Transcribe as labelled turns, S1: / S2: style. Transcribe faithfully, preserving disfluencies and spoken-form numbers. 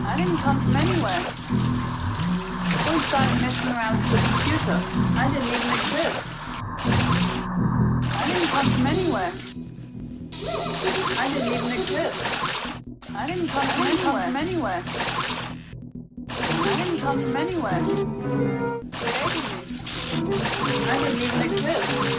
S1: I didn't come from anywhere. We started messing around with the computer. I didn't even exist. I didn't come from anywhere. I didn't even exist. I didn't come from anywhere. From anywhere. I didn't come from anywhere. I didn't even exist.